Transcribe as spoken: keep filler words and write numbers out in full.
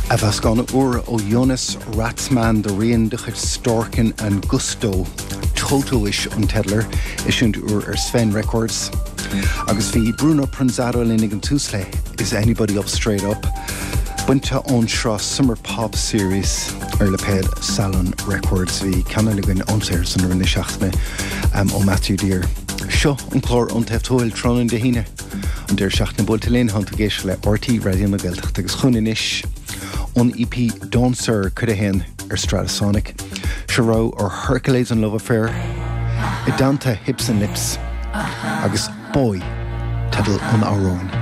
A bheas gan uair ó Jonas Ratsman de rion de chuid Storkin and Gusto Toto-ish an tedler isisiúnt uair ar Sven Records. Agus bhí Bruno Pranzaro linnig an túslé Is Anybody Up Straight Up Bunta ón seo Summer Pop Series ar le péad Salon Records bhí canalagan onsair san rinne seachna um, ó Matthew Deere. Seo an chlór an teftóil tronan de híine an deir seachna bólta léon hananta géis le R T Radio na Gaeltacht agus chunin ish on E P Dancer could hen or Stratosonic Shiro or Hercules and Love Affair Idanta Hips and Lips agus Boy Title on our own